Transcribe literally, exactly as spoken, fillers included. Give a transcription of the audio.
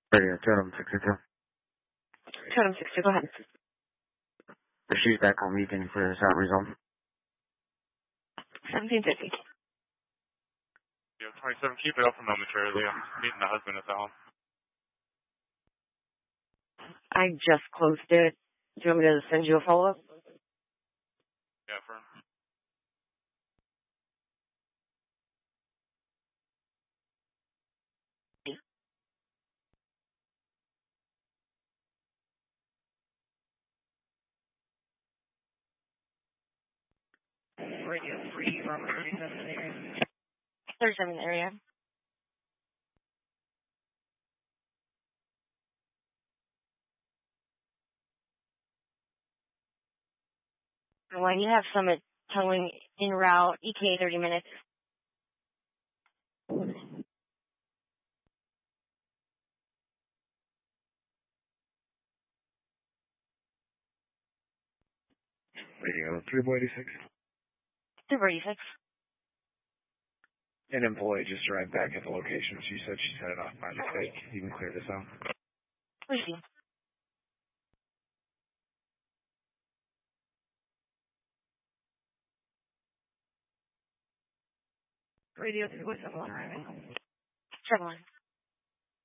Radio Totem sixty-two. Totem sixty-two, go ahead. She's back on meeting for this out result. seventeen fifty. Yeah, twenty-seven, keep it up momentarily. I'm meeting the husband at the home. I just closed it. Do you want me to send you a follow-up? Yeah, firm. Radio three, Robert thirty-seven area. thirty-seven area. When you have Summit towing en route, E T A thirty minutes. Radio three eighty-six. two eighty-six. An employee just arrived back at the location. She said she set it off by mistake. You can clear this out. Receive. Radio three seven one arriving. seven one.